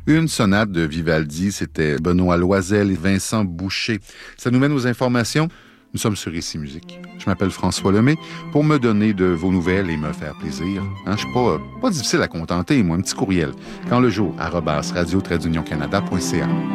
Une sonate de Vivaldi, c'était Benoît Loisel et Vincent Boucher. Ça nous mène aux informations. Nous sommes sur Ici Musique. Je m'appelle François Lemay. Pour me donner de vos nouvelles et me faire plaisir, je suis pas difficile à contenter, moi, un petit courriel. Quand le jour, @radio-canada.ca.